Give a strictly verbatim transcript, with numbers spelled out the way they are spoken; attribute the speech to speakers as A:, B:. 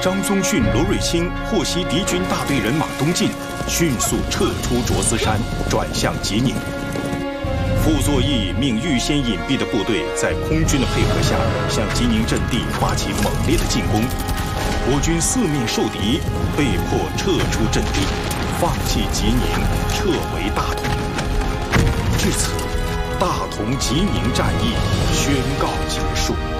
A: 张宗逊、罗瑞卿获悉敌军大队人马东进，迅速撤出卓资山，转向吉宁。傅作义命预先隐蔽的部队在空军的配合下，向吉宁阵地发起猛烈的进攻。我军四面受敌，被迫撤出阵地，放弃吉宁，撤回大同。至此，大同吉宁战役宣告结束。